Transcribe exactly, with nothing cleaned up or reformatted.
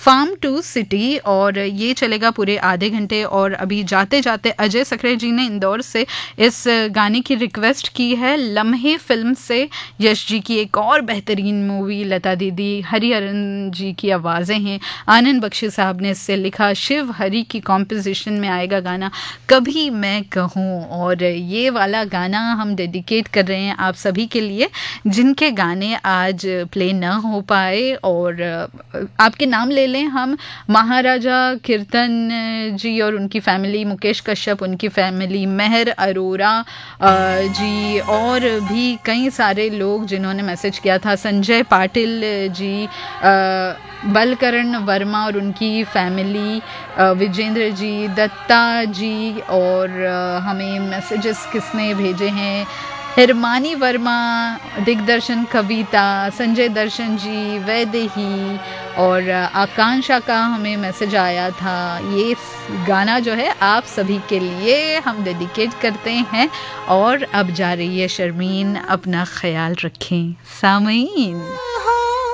Farm to city, और ये चलेगा पूरे आधे घंटे। और अभी जाते जाते अजय सकरे जी ने इंदौर से इस गाने की रिक्वेस्ट की है, लम्हे फिल्म से, यश जी की एक और बेहतरीन मूवी, लता दीदी, हरिहरन जी की आवाज़ें हैं, आनंद बख्शी साहब ने इससे लिखा, शिव हरी की कॉम्पोजिशन में आएगा गाना कभी मैं कहूँ। और ये वाला गाना हम डेडिकेट कर रहे हैं आप सभी के लिए जिनके गाने आज प्ले न हो पाए, और आपके नाम ले लें हम, महाराजा कीर्तन जी और उनकी फैमिली, मुकेश कश्यप उनकी फैमिली, मेहर अरोरा जी, और भी कई सारे लोग जिन्होंने मैसेज किया था, संजय पाटिल जी, बलकरण वर्मा और उनकी फैमिली, विजेंद्र जी, दत्ता जी, और हमें मैसेजेस किसने भेजे हैं, हिरमानी वर्मा, दिग्दर्शन कविता, संजय दर्शन जी, वैदेही, और आकांक्षा का हमें मैसेज आया था। ये गाना जो है आप सभी के लिए हम डेडिकेट करते हैं। और अब जा रही है शर्मीन, अपना ख्याल रखें सामीन।